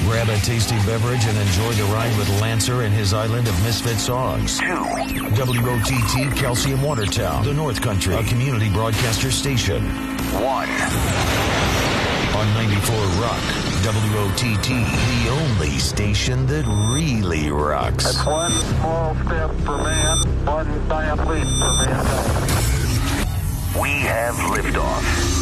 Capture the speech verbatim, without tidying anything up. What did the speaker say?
Grab a tasty beverage and enjoy the ride with Lancer and his island of misfit songs. Two. W O T T Calcium Watertown, the North Country, a community broadcaster station. One. On ninety-four Rock, W O T T, the only station that really rocks. That's one small step for man, one giant leap for mankind. We have liftoff.